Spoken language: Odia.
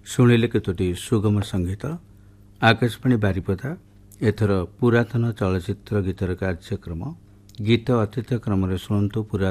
ଶୁଣିଲେ କେତୋଟି ସୁଗମ ସଙ୍ଗୀତ। ଆକାଶବାଣୀ ବାରିପଦା ଏଥର ପୁରାତନ ଚଳଚ୍ଚିତ୍ର ଗୀତର କାର୍ଯ୍ୟକ୍ରମ। ଗୀତ ଅତିଥ୍ୟ କ୍ରମରେ ଶୁଣନ୍ତୁ ପୁରାତନ